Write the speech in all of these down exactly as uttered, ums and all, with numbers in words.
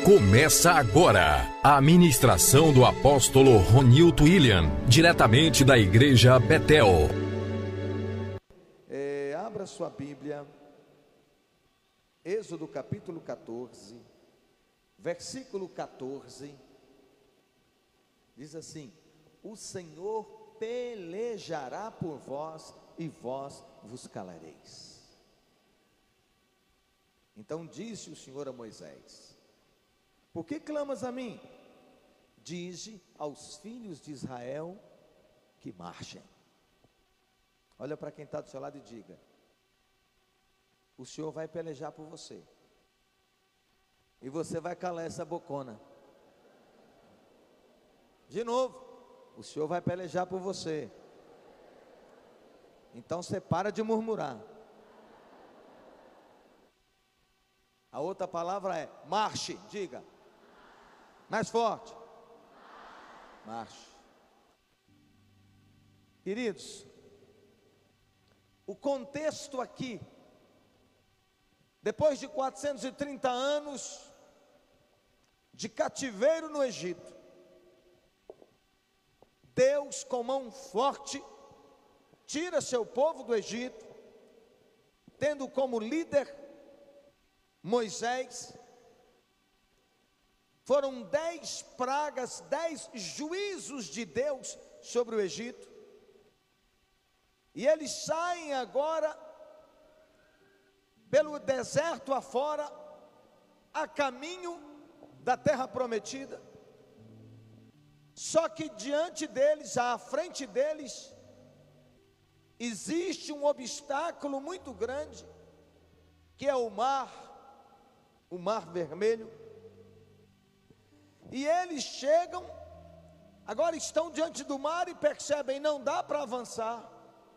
Começa agora a ministração do apóstolo Ronilton William, diretamente da igreja Betel. É, abra sua Bíblia, Êxodo capítulo quatorze, versículo quatorze, diz assim: o Senhor pelejará por vós e vós vos calareis. Então disse o Senhor a Moisés: por que clamas a mim? Dize aos filhos de Israel que marchem. Olha para quem está do seu lado e diga: o Senhor vai pelejar por você, e você vai calar essa bocona. De novo, o Senhor vai pelejar por você, então você para de murmurar. A outra palavra é marche, diga mais forte, marche. Queridos, o contexto aqui, depois de quatrocentos e trinta anos de cativeiro no Egito, Deus com mão forte tira seu povo do Egito, tendo como líder Moisés. Foram dez pragas, dez juízos de Deus sobre o Egito, e eles saem agora pelo deserto afora, a caminho da terra prometida. Só que diante deles, à frente deles, existe um obstáculo muito grande, que é o mar, o mar vermelho. E eles chegam, agora estão diante do mar e percebem, não dá para avançar.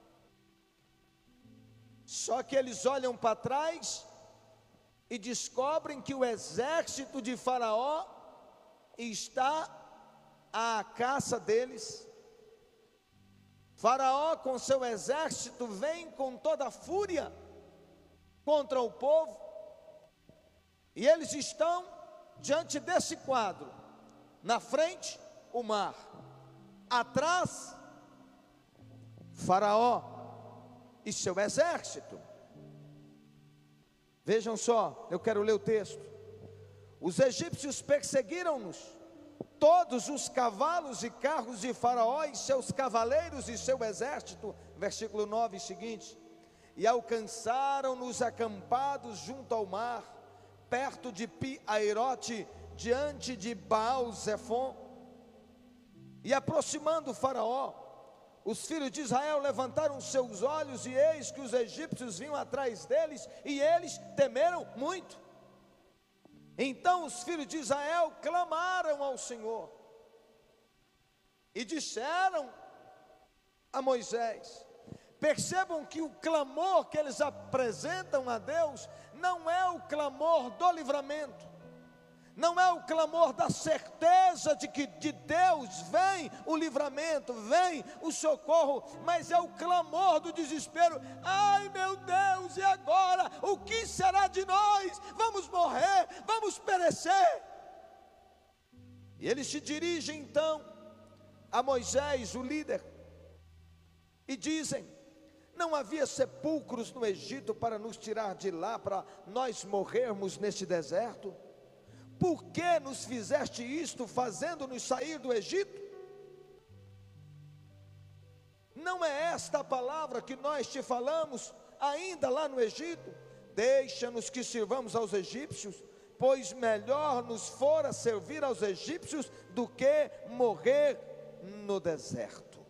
Só que eles olham para trás e descobrem que o exército de Faraó está à caça deles. Faraó com seu exército vem com toda a fúria contra o povo, e eles estão diante desse quadro. Na frente, o mar, atrás, Faraó e seu exército. Vejam só, eu quero ler o texto. Os egípcios perseguiram-nos, todos os cavalos e carros de Faraó e seus cavaleiros e seu exército, versículo nove seguinte, e alcançaram-nos acampados junto ao mar, perto de Pi-Airote, diante de Baal-Zefon. E aproximando Faraó, os filhos de Israel levantaram seus olhos, e eis que os egípcios vinham atrás deles, e eles temeram muito. Então os filhos de Israel clamaram ao Senhor, e disseram a Moisés. Percebam que o clamor que eles apresentam a Deus, não é o clamor do livramento, não é o clamor da certeza de que de Deus vem o livramento, vem o socorro, mas é o clamor do desespero. Ai meu Deus, e agora? O que será de nós? Vamos morrer, vamos perecer. E eles se dirigem então a Moisés, o líder, e dizem: não havia sepulcros no Egito para nos tirar de lá, para nós morrermos neste deserto? Por que nos fizeste isto, fazendo-nos sair do Egito? Não é esta a palavra que nós te falamos ainda lá no Egito? Deixa-nos que sirvamos aos egípcios, pois melhor nos fora servir aos egípcios do que morrer no deserto.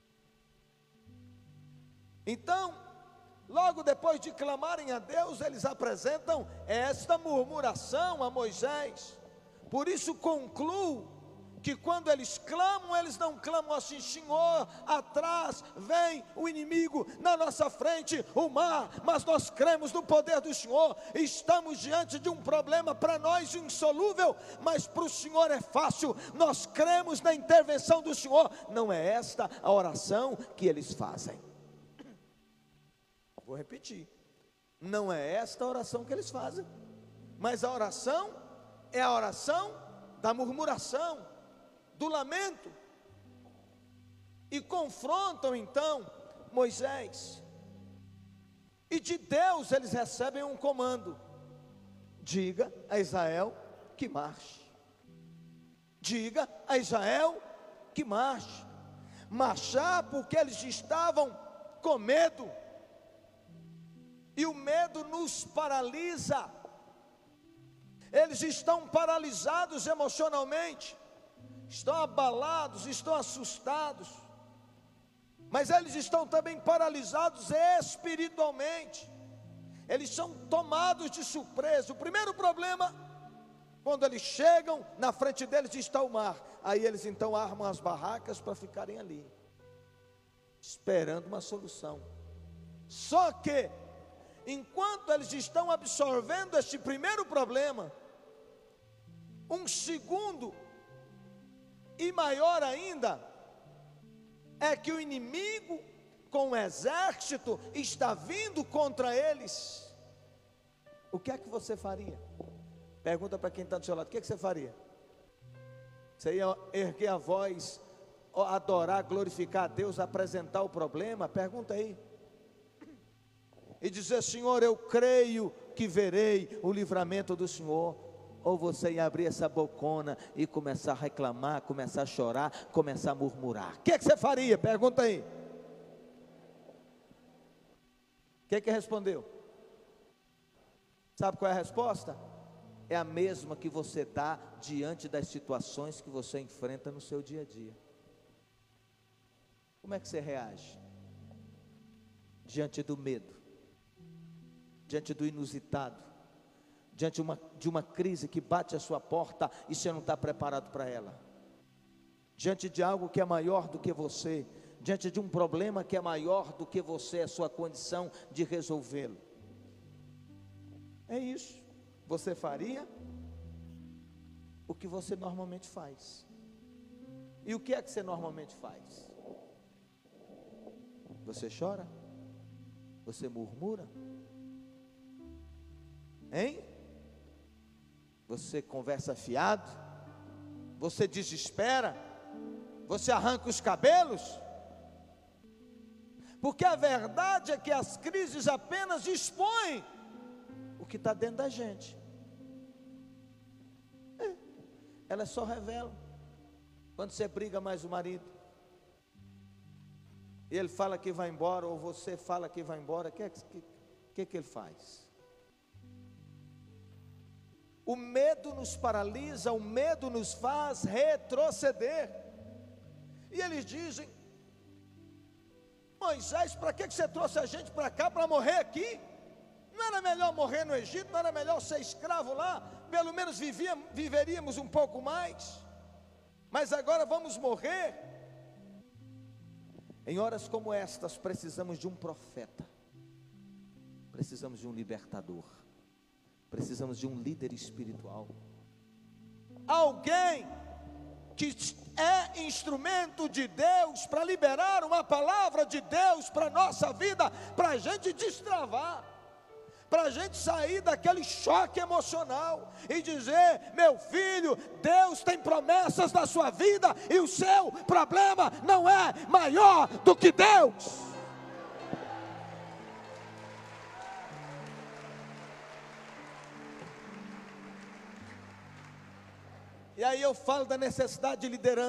Então, logo depois de clamarem a Deus, eles apresentam esta murmuração a Moisés. Por isso concluo que quando eles clamam, eles não clamam assim: Senhor, atrás vem o inimigo, na nossa frente o mar, mas nós cremos no poder do Senhor. Estamos diante de um problema para nós insolúvel, mas para o Senhor é fácil. Nós cremos na intervenção do Senhor. Não é esta a oração que eles fazem. Vou repetir, não é esta a oração que eles fazem, mas a oração é a oração da murmuração, do lamento. E confrontam então Moisés. E de Deus eles recebem um comando: diga a Israel que marche. Diga a Israel que marche. Marchar porque eles estavam com medo. E o medo nos paralisa. Eles estão paralisados emocionalmente, estão abalados, estão assustados, mas eles estão também paralisados espiritualmente. Eles são tomados de surpresa. O primeiro problema, quando eles chegam, na frente deles está o mar. Aí eles então armam as barracas para ficarem ali, esperando uma solução. Só que, enquanto eles estão absorvendo este primeiro problema, um segundo e maior ainda é que o inimigo com o exército está vindo contra eles. O que é que você faria? Pergunta para quem está do seu lado: o que é que você faria? Você ia erguer a voz, adorar, glorificar a Deus, apresentar o problema? Pergunta aí. E dizer: Senhor, eu creio que verei o livramento do Senhor. Ou você ia abrir essa bocona e começar a reclamar, começar a chorar, começar a murmurar? O que é que você faria? Pergunta aí. O que é que respondeu? Sabe qual é a resposta? É a mesma que você dá diante das situações que você enfrenta no seu dia a dia. Como é que você reage? Diante do medo, diante do inusitado, diante de uma, de uma crise que bate a sua porta e você não está preparado para ela, diante de algo que é maior do que você, diante de um problema que é maior do que você, a sua condição de resolvê-lo. É isso. Você faria o que você normalmente faz. E o que é que você normalmente faz? Você chora? Você murmura? Hein? Você conversa fiado? Você desespera? Você arranca os cabelos? Porque a verdade é que as crises apenas expõem o que está dentro da gente. É, elas só revelam. Quando você briga mais o marido, e ele fala que vai embora, ou você fala que vai embora, o que, que, que, que ele faz? O medo nos paralisa, o medo nos faz retroceder. E eles dizem: Moisés, para que você trouxe a gente para cá, para morrer aqui? Não era melhor morrer no Egito? Não era melhor ser escravo lá? Pelo menos vivia, viveríamos um pouco mais. Mas agora vamos morrer. Em horas como estas, precisamos de um profeta, precisamos de um libertador, precisamos de um líder espiritual, alguém que é instrumento de Deus para liberar uma palavra de Deus para a nossa vida, para a gente destravar, para a gente sair daquele choque emocional e dizer: meu filho, Deus tem promessas na sua vida e o seu problema não é maior do que Deus. E aí eu falo da necessidade de liderança.